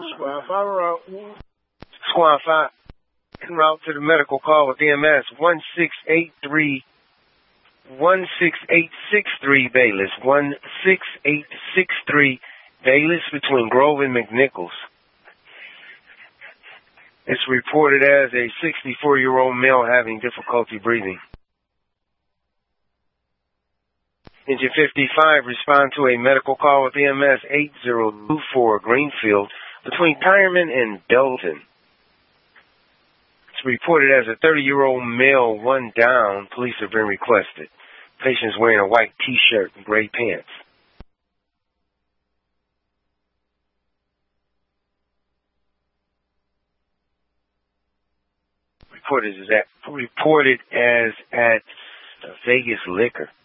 Squad 5, en route to the medical call with EMS 16863 Bayless, 16863 Bayless between Grove and McNichols. It's reported as a 64-year-old male having difficulty breathing. Engine 55, respond to a medical call with EMS 8024 Greenfield between Tireman and Belton. It's reported as a 30-year-old male, one down. Police have been requested. Patient's wearing a white T-shirt and gray pants. Reported as at Vegas Liquor.